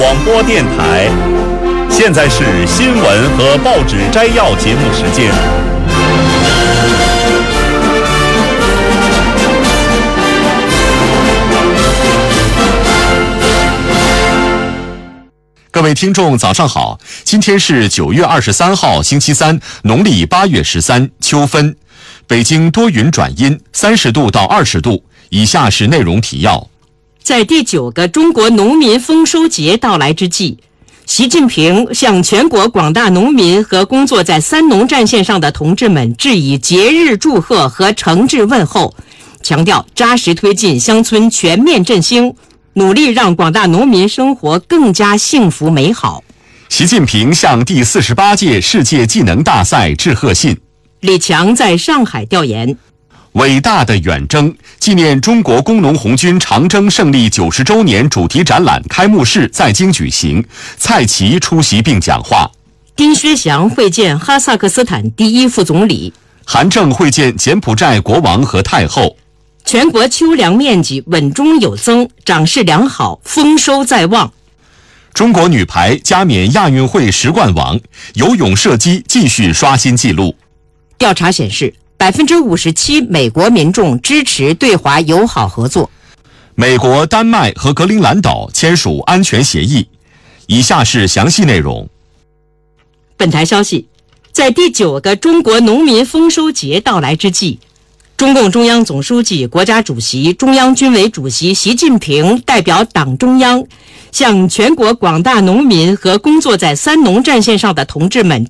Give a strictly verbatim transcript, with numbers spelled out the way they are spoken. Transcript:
广播电台，现在是新闻和报纸摘要节目时间。 各位听众早上好，今天是九月二十三号星期三，农历八月十三，秋分。北京多云转阴，三十度到二十度。以下是内容提要。 在第九个中国农民丰收节到来之际，习近平向全国广大农民和工作在三农战线上的同志们致以节日祝贺和诚挚问候，强调扎实推进乡村全面振兴，努力让广大农民生活更加幸福美好。 习近平向第四十八届世界技能大赛致贺信。 李强在上海调研。 伟大的远征纪念中国工农红军长征胜利九十周年主题展览开幕式在京举行，蔡奇出席并讲话。 丁薛祥会见哈萨克斯坦第一副总理。 韩正会见柬埔寨国王和太后。 全国秋粮面积稳中有增，长势良好，丰收在望。 中国女排加冕亚运会十冠王，游泳射击继续刷新纪录。 调查显示，百分之五十七美国民众支持对华友好合作。 美国、丹麦和格陵兰岛签署安全协议。以下是详细内容。 本台消息，在第九个中国农民丰收节到来之际，中共中央总书记、国家主席、中央军委主席习近平代表党中央，向全国广大农民和工作在三农战线上的同志们